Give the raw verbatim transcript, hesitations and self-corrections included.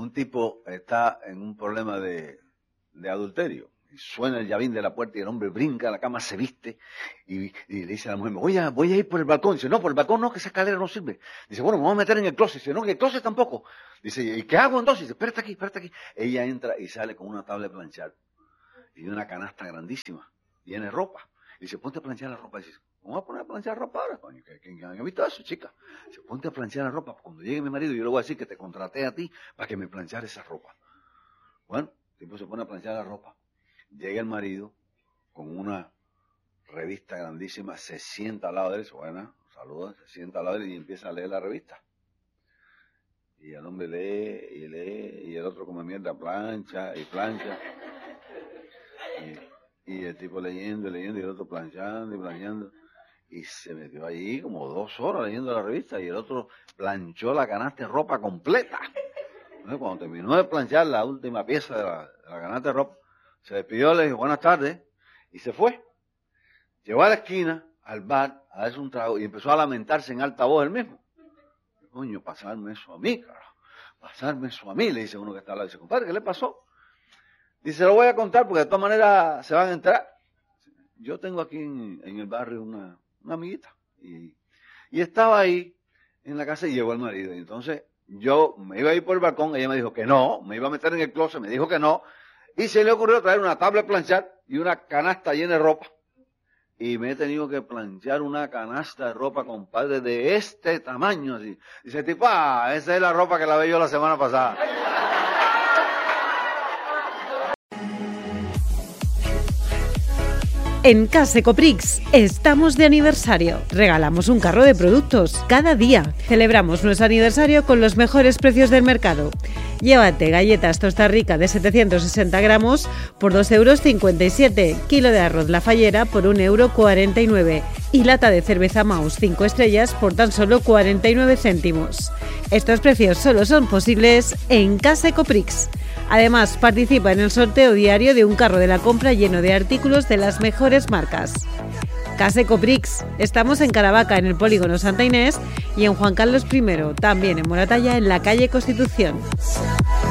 un tipo está en un problema de, de adulterio. Y suena el llavín de la puerta y el hombre brinca a la cama, se viste y, y le dice a la mujer, voy a, voy a ir por el balcón. Dice, no, por el balcón no, que esa escalera no sirve. Dice, bueno, me voy a meter en el closet. Dice, no, que el closet tampoco. Dice, ¿y qué hago entonces? Dice, espérate aquí, espérate aquí. Ella entra y sale con una tabla de planchar y una canasta grandísima, llena de ropa. Dice, ponte a planchar la ropa. Dice, ¿cómo vas a poner a planchar ropa ahora, coño? ¿Quién ha visto eso, chica? Dice, ponte a planchar la ropa. Cuando llegue mi marido, yo le voy a decir que te contraté a ti para que me planchara esa ropa. Bueno, el tipo se pone a planchar la ropa. Llega el marido con una revista grandísima, se sienta al lado de él, buena, saluda, se sienta al lado de él y empieza a leer la revista. Y el hombre lee y lee, y el otro come mierda, plancha y plancha. Y, y el tipo leyendo y leyendo, y el otro planchando y planchando. Y se metió allí como dos horas leyendo la revista, y el otro planchó la canasta de ropa completa. Entonces, cuando terminó de planchar la última pieza de la, de la canasta de ropa, se despidió, le dijo buenas tardes y se fue. Llegó a la esquina, al bar, a darse un trago y empezó a lamentarse en alta voz él mismo. Coño, pasarme eso a mí, carajo. Pasarme eso a mí, le dice uno que está al lado. Dice, compadre, ¿qué le pasó? Dice, lo voy a contar porque de todas maneras se van a enterar. Yo tengo aquí en, en el barrio una, una amiguita y, y estaba ahí en la casa y llegó el marido. Y entonces yo me iba a ir por el balcón, ella me dijo que no, me iba a meter en el closet, me dijo que no. Y se le ocurrió traer una tabla de planchar y una canasta llena de ropa. Y me he tenido que planchar una canasta de ropa, compadre, de este tamaño. Así. Dice, tipo, ah, esa es la ropa que la vi yo la semana pasada. En Casa Ecoprix estamos de aniversario. Regalamos un carro de productos cada día. Celebramos nuestro aniversario con los mejores precios del mercado. Llévate galletas Tosta Rica de setecientos sesenta gramos por dos euros cincuenta y siete, kilo de arroz La Fallera por un euro cuarenta y nueve y lata de cerveza Maus cinco estrellas por tan solo cuarenta y nueve céntimos. Estos precios solo son posibles en Casa Ecoprix. Además, participa en el sorteo diario de un carro de la compra lleno de artículos de las mejores marcas. Casa Ecoprix. Estamos en Caravaca, en el polígono Santa Inés, y en Juan Carlos primero, también en Moratalla, en la calle Constitución.